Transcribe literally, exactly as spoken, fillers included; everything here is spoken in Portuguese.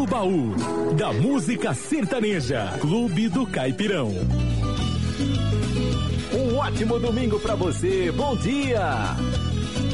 baú da música sertaneja. Clube do Caipirão. Um ótimo domingo pra você. Bom dia!